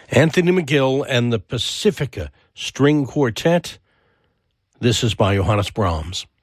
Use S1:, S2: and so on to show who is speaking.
S1: Anthony McGill and the Pacifica String Quartet. This is by Johannes Brahms.